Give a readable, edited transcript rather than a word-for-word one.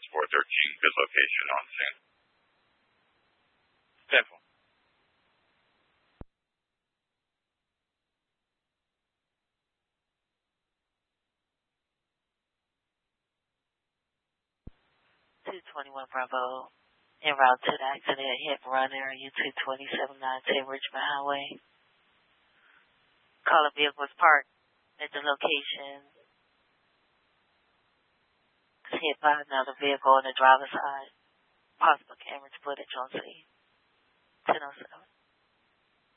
413, good location on scene. 10-4. Bravo. En route to the accident, hit run area 227.9 Richmond Highway. Caller vehicle was parked at the location. Hit by another vehicle on the driver's side. Possible cameras footage on scene. 10:07.